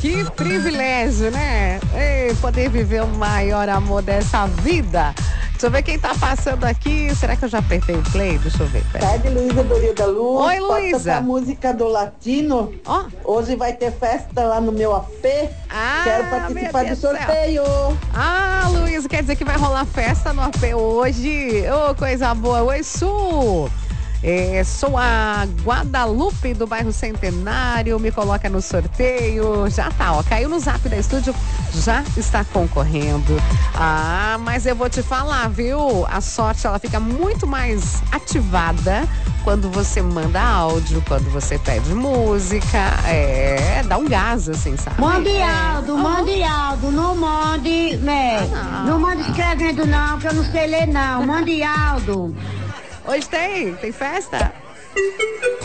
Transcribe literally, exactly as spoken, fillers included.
Que privilégio, né? Ei, poder viver o maior amor dessa vida. Deixa eu ver quem tá passando aqui. Será que eu já apertei o play? Deixa eu ver. Pera. Tarde, Luísa do Rio da Luz. Oi, Luísa. A música do Latino. Ó. Hoje vai ter festa lá no meu A P. Ah, Quero participar do sorteio. Ah, Luísa, quer dizer que vai rolar festa no A P hoje? Ô, oh, coisa boa. Oi, Su. É, sou a Guadalupe do bairro Centenário, me coloca no sorteio. Já tá, ó, caiu no zap da estúdio, já está concorrendo. Ah, mas eu vou te falar, viu? A sorte, ela fica muito mais ativada quando você manda áudio, quando você pede música. É, dá um gás, assim, sabe? Mande Aldo, é. mande Aldo, não mande, né? Ah, não mande escrevendo não, que eu não sei ler não. Mande Aldo. Hoje tem? Tem festa?